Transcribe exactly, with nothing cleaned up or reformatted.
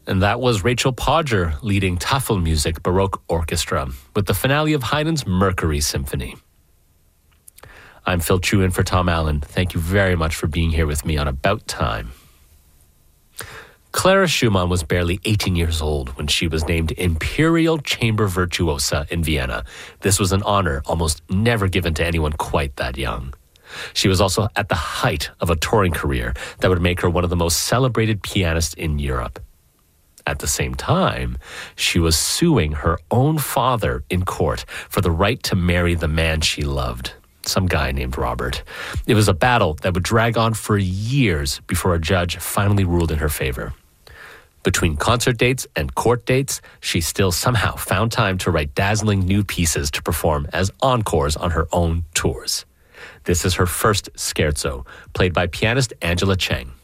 And that was Rachel Podger leading Tafelmusik Baroque Orchestra with the finale of Haydn's Mercury Symphony. I'm Phil Chu in for Tom Allen. Thank you very much for being here with me on About Time. Clara Schumann was barely eighteen years old when she was named Imperial Chamber Virtuosa in Vienna. This was an honor almost never given to anyone quite that young. She was also at the height of a touring career that would make her one of the most celebrated pianists in Europe. At the same time, she was suing her own father in court for the right to marry the man she loved, some guy named Robert. It was a battle that would drag on for years before a judge finally ruled in her favor. Between concert dates and court dates, she still somehow found time to write dazzling new pieces to perform as encores on her own tours. This is her first scherzo, played by pianist Angela Cheng.